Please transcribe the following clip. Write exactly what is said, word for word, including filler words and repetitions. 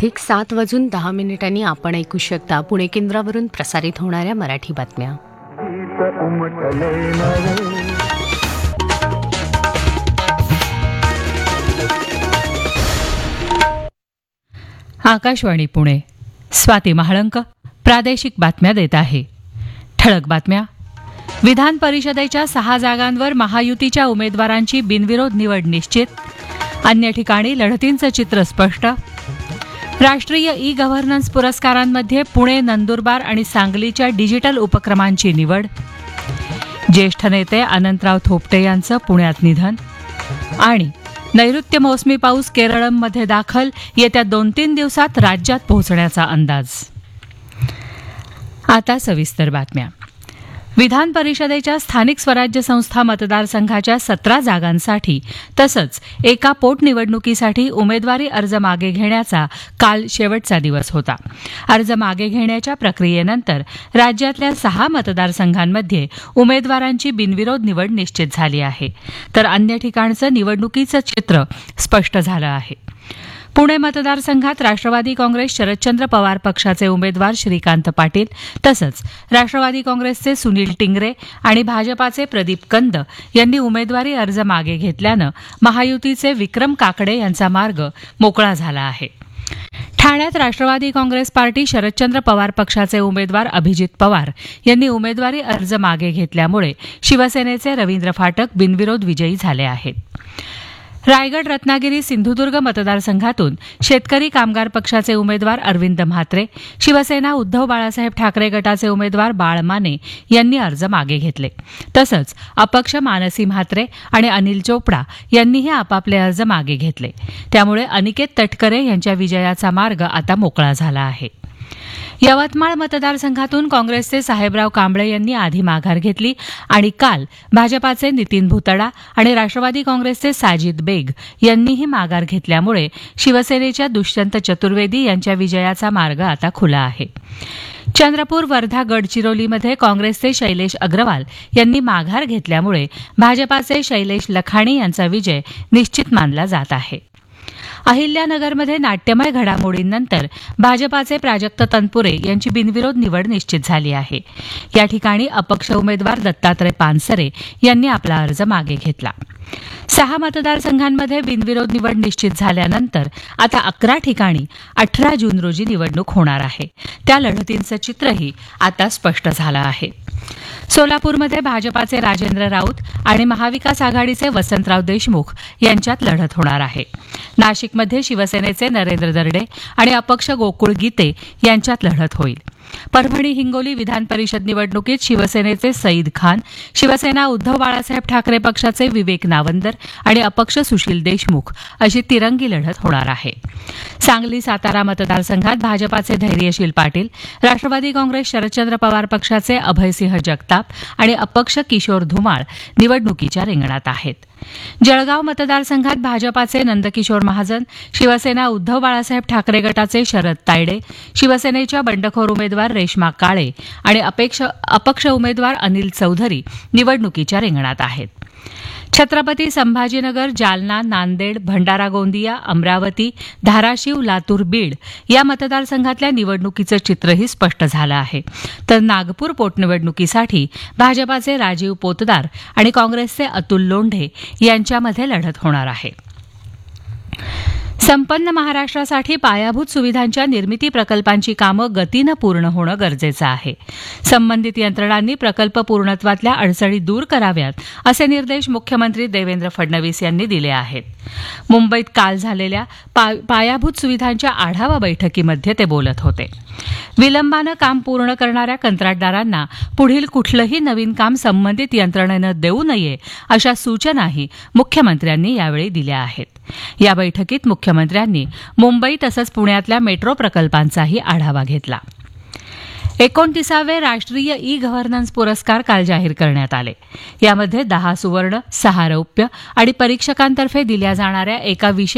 अधिक सात वाजून दहा मिनिटांनी आपण ऐकू शकता पुणे केंद्रावरून प्रसारित होणाऱ्या मराठी बातम्या. आकाशवाणी पुणे. स्वाती महाळंक प्रादेशिक बातम्या देत आहे. ठळक बातम्या. विधान परिषदेच्या सहा जागांवर महायुतीच्या उमेदवारांची बिनविरोध निवड निश्चित. अन्य ठिकाणी लढतींचं चित्र स्पष्ट. राष्ट्रीय ई गव्हर्नन्स पुरस्कारांमध्ये पुणे, नंदुरबार आणि सांगलीच्या डिजिटल उपक्रमांची निवड. ज्येष्ठ नेते अनंतराव थोपटे यांचं पुण्यात निधन. आणि नैऋत्य मोसमी पाऊस केरळमध्ये दाखल, येत्या दोन तीन दिवसात राज्यात पोहोचण्याचा अंदाज. आता सविस्तर बातम्या. विधान परिषदेच्या स्थानिक स्वराज्य संस्था मतदारसंघाच्या सतरा जागांसाठी तसंच एका पोटनिवडणुकीसाठी उमेदवारी अर्ज मागे घेण्याचा काल शेवटचा दिवस होता. अर्ज मागे घेण्याच्या प्रक्रियेनंतर राज्यातल्या सहा मतदारसंघांमध्ये उमेदवारांची बिनविरोध निवड निश्चित झाली आहे, तर अन्य ठिकाणचं निवडणुकीचं चित्र स्पष्ट झालं आहे. पुणे मतदारसंघात राष्ट्रवादी काँग्रेस शरदचंद्र पवार पक्षाचे उमेदवार श्रीकांत पाटील तसंच राष्ट्रवादी काँग्रेसचे सुनील टिंगरे आणि भाजपाचे प्रदीप कंद यांनी उमेदवारी अर्ज मागे घेतल्यानं महायुतीचे विक्रम काकडे यांचा मार्ग मोकळा झाला आहे. ठाण्यात राष्ट्रवादी काँग्रेस पार्टी शरदचंद्र पवार पक्षाचे उमेदवार अभिजित पवार यांनी उमेदवारी अर्ज मागे घेतल्यामुळे शिवसेनेचे रवींद्र फाटक बिनविरोध विजयी झाले आहेत. रायगड, रत्नागिरी, सिंधुदुर्ग मतदारसंघातून शेतकरी कामगार पक्षाचे उमेदवार अरविंद म्हात्रे, शिवसेना उद्धव बाळासाहेब ठाकरे गटाचे उमेदवार बाळ माने यांनी अर्ज मागे घेतले. तसंच अपक्ष मानसी म्हात्रे आणि अनिल चोपडा यांनीही आपापले अर्ज मागे घेतले. त्यामुळे अनिकेत तटकरे यांच्या विजयाचा मार्ग आता मोकळा झाला आहे. यवतमाळ मतदारसंघातून काँग्रेसचे साहेबराव कांबळे यांनी आधी माघार घेतली आणि काल भाजपाचे नितीन भुतडा आणि राष्ट्रवादी काँग्रेसचे साजिद बेग यांनीही माघार घेतल्यामुळे शिवसेनेच्या दुष्यंत चतुर्वेदी यांच्या विजयाचा मार्ग आता खुला आहे. चंद्रपूर, वर्धा, गडचिरोलीमध्ये काँग्रेसचे शैलेश अग्रवाल यांनी माघार घेतल्यामुळे भाजपाचे शैलेश लखाणी यांचा विजय निश्चित मानला जात आहे. अहिल्यानगरमध्ये नाट्यमय घडामोडींनंतर भाजपाचे प्राजक्त तनपुरे यांची बिनविरोध निवड निश्चित झाली आहे. या ठिकाणी अपक्ष उमेदवार दत्तात्रय पानसरे यांनी आपला अर्ज मागे घेतला. सहा मतदारसंघांमध्ये बिनविरोध निवड निश्चित झाल्यानंतर आता अकरा ठिकाणी अठरा जून रोजी निवडणूक होणार आहे. त्या लढतींचं चित्रही आता स्पष्ट झालं आहे. सोलापूरमध्ये भाजपाचे राजेंद्र राऊत आणि महाविकास आघाडीचे वसंतराव देशमुख यांच्यात लढत होणार आहे. नाशिकमध्ये शिवसेनेचे नरेंद्र दर्डे आणि अपक्ष गोकुळ गीते यांच्यात लढत होईल. परभणी, हिंगोली विधान परिषद निवडणुकीत शिवसेनेचे सईद खान, शिवसेना उद्धव बाळासाहेब ठाकरे पक्षाचे विवेक नावंदर आणि अपक्ष सुशील देशमुख अशी तिरंगी लढत होणार आहे. सांगली, सातारा मतदारसंघात भाजपाचे धैर्यशील पाटील, राष्ट्रवादी काँग्रेस शरदचंद्र पवार पक्षाचे अभयसिंह जगताप आणि अपक्ष किशोर धुमाळ निवडणुकीच्या रिंगणात आहेत. जळगाव मतदारसंघात भाजपाचे नंदकिशोर महाजन, शिवसेना उद्धव बाळासाहेब ठाकरे गटाचे शरद तायडे, शिवसेनेच्या बंडखोर उमेदवार रेश्मा काळे आणि अपेक्ष अपक्ष उमेदवार अनिल चौधरी निवडणुकीच्या रिंगणात आहेत. छत्रपती संभाजीनगर, जालना, नांदेड, भंडारा गोंदिया, अमरावती, धाराशिव, लातूर, बीड या मतदारसंघातल्या निवडणुकीचं चित्रही स्पष्ट झालं आहे. तर नागपूर पोटनिवडणुकीसाठी भाजपाचे राजीव पोतदार आणि काँग्रेसचे अतुल लोंढे यांच्यामध्ये लढत होणार आहे. संपन्न महाराष्ट्रासाठी पायाभूत सुविधांच्या निर्मिती प्रकल्पांची कामं गतीनं पूर्ण होणं गरजेचं आहे. संबंधित यंत्रणांनी प्रकल्प पूर्णत्वातल्या अडचणी दूर कराव्यात असे निर्देश मुख्यमंत्री देवेंद्र फडणवीस यांनी दिले आहेत. मुंबईत काल झालेल्या पायाभूत सुविधांच्या आढावा बैठकीमध्ये ते बोलत होते. विलंबानं काम पूर्ण करणाऱ्या कंत्राटदारांना पुढील कुठलंही नवीन काम संबंधित यंत्रणेनं देऊ नये अशा सूचनाही मुख्यमंत्र्यांनी यावेळी दिल्या आहेत. या बैठकीत मुख्यमंत्र्यांनी मुंबई तसंच पुण्यातल्या मेट्रो प्रकल्पांचाही आढावा घेतला. एकोणतीसावे राष्ट्रीय ई गव्हर्नन्स पुरस्कार काल जाहीर करण्यात आले. यामध्ये दहा सुवर्ण, सहा रौप्य आणि परीक्षकांतर्फे दिल्या जाणाऱ्या एका विशेष